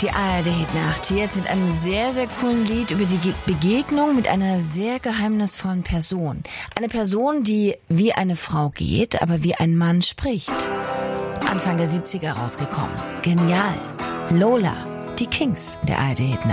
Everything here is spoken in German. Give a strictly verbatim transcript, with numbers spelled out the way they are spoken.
Die A R D-Hit-Nacht hier jetzt mit einem sehr, sehr coolen Lied über die Begegnung mit einer sehr geheimnisvollen Person. Eine Person, die wie eine Frau geht, aber wie ein Mann spricht. Anfang der siebziger rausgekommen. Genial. Lola, die Kings der A R D-Hit-Nacht.